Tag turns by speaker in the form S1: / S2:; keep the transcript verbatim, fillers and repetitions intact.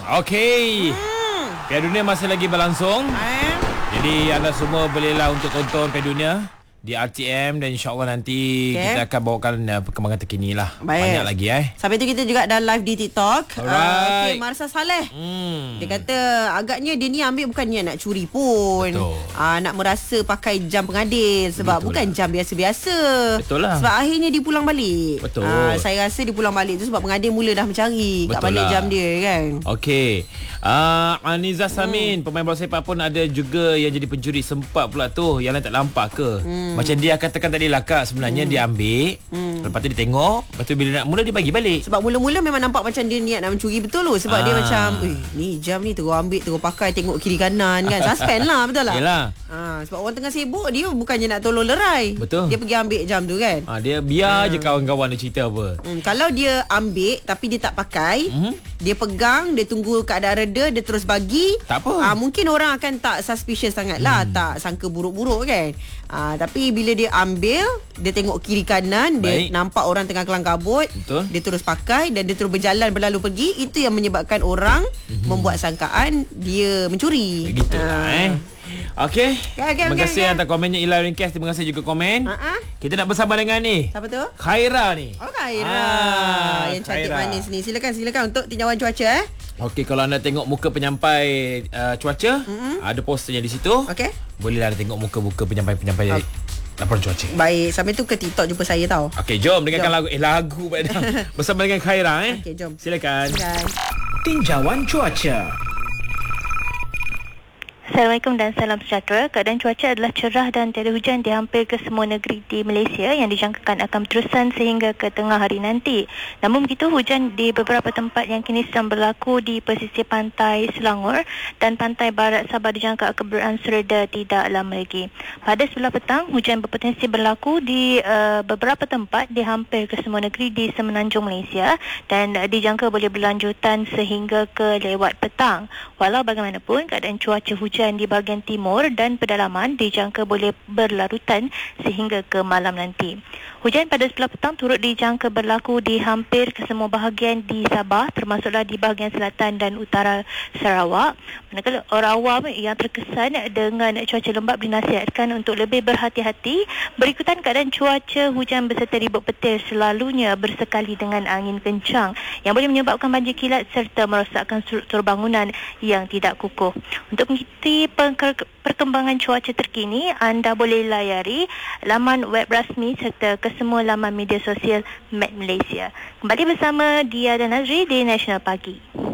S1: Okey. Hmm. Piala Dunia masih lagi berlangsung. Eh? Jadi anda semua bolehlah untuk tonton Piala Dunia di R T M dan insya-Allah nanti okay. kita akan bawakan uh, perkembangan terkini lah. Baik. Banyak lagi eh.
S2: Sampai tu kita juga dah live di TikTok.
S1: Alright.
S2: Uh, okay, Marsa Saleh.
S1: Hmm.
S2: Dia kata agaknya dia ni ambil bukannya nak curi pun. Uh, nak merasa pakai jam pengadil sebab betul bukan lah. Jam biasa-biasa.
S1: Betul lah.
S2: Sebab akhirnya dia pulang balik.
S1: Betul.
S2: Uh, saya rasa dia pulang balik tu sebab pengadil mula dah mencari betul kat balik lah. Jam dia kan.
S1: Okey. Uh, Aniza Samin, hmm. pemain bola sepak pun ada juga yang jadi pencuri. Sempat pula tu yang lain tak nampak ke? Hmm. Macam dia katakan tadi lah Kak, sebenarnya hmm. dia ambil hmm. lepas tu dia tengok, lepas tu bila nak mula dia bagi balik.
S2: Sebab mula-mula memang nampak macam dia niat nak mencuri betul tu. Sebab ah. dia macam eh, ni jam ni terus ambil, terus pakai, tengok kiri kanan kan. Suspend lah, betul lah.
S1: Yelah.
S2: Ha, sebab orang tengah sibuk, dia bukannya nak tolong lerai.
S1: Betul.
S2: Dia pergi ambil jam tu kan.
S1: ha, Dia biar ha. je kawan-kawan dia cerita apa.
S2: hmm, Kalau dia ambil tapi dia tak pakai, mm-hmm. dia pegang, dia tunggu keadaan reda, dia terus bagi,
S1: tak apa.
S2: ha, mungkin orang akan tak suspicious sangat lah. hmm. Tak sangka buruk-buruk kan. ha, Tapi bila dia ambil, dia tengok kiri kanan, baik. Dia nampak orang tengah kelang kabut, betul. Dia terus pakai dan dia terus berjalan berlalu pergi. Itu yang menyebabkan orang mm-hmm. membuat sangkaan dia mencuri.
S1: Begitulah ha. eh Okey. Okay,
S2: okay,
S1: terima
S2: okay,
S1: kasih
S2: okay.
S1: atas komennya Ila Ringkes. Terima kasih juga komen.
S2: uh-huh.
S1: Kita nak bersama dengan ni.
S2: Siapa tu?
S1: Khaira ni.
S2: Oh Khaira ah, yang cantik Khaira. Manis ni. Silakan silakan untuk tinjauan cuaca eh.
S1: Okey, kalau anda tengok muka penyampai uh, cuaca, mm-hmm. ada posternya di situ. Okey. Bolehlah anda tengok muka-muka penyampai-penyampai okay. laporan cuaca.
S2: Baik, sampai tu ke TikTok jumpa saya tau.
S1: Okey, jom dengarkan jom. lagu eh lagu bersama dengan Khaira eh.
S2: Okey, jom.
S1: Silakan.
S2: Silakan.
S3: Tinjauan cuaca.
S4: Assalamualaikum dan salam sejahtera. Keadaan cuaca adalah cerah dan tiada hujan di hampir ke semua negeri di Malaysia yang dijangkakan akan berterusan sehingga ke tengah hari nanti. Namun begitu, hujan di beberapa tempat yang kini sedang berlaku di pesisir pantai Selangor dan pantai barat Sabah dijangka akan beransur reda tidak lama lagi. Pada sebelah petang, hujan berpotensi berlaku di uh, beberapa tempat di hampir ke semua negeri di semenanjung Malaysia dan uh, dijangka boleh berlanjutan sehingga ke lewat petang. Walau bagaimanapun, keadaan cuaca hujan di bahagian timur dan pedalaman dijangka boleh berlarutan sehingga ke malam nanti. Hujan pada sebelah petang turut dijangka berlaku di hampir ke semua bahagian di Sabah, termasuklah di bahagian selatan dan utara Sarawak. Manakala orang awam yang terkesan dengan cuaca lembap dinasihatkan untuk lebih berhati-hati. Berikutan keadaan cuaca hujan beserta ribut petir selalunya bersekali dengan angin kencang yang boleh menyebabkan banjir kilat serta merosakkan struktur bangunan yang tidak kukuh. Untuk mengikuti perkembangan cuaca terkini, anda boleh layari laman web rasmi serta kesemua laman media sosial M E T Malaysia. Kembali bersama Dia dan Nazri di National Pagi.